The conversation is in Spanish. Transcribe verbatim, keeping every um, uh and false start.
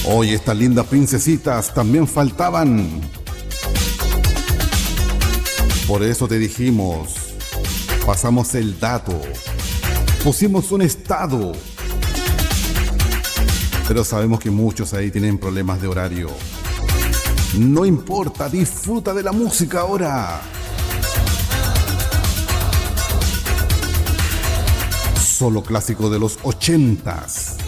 Hoy estas lindas princesitas también faltaban. Por eso te dijimos, pasamos el dato, pusimos un estado. Pero sabemos que muchos ahí tienen problemas de horario. No importa, disfruta de la música ahora. Solo clásico de los ochentas.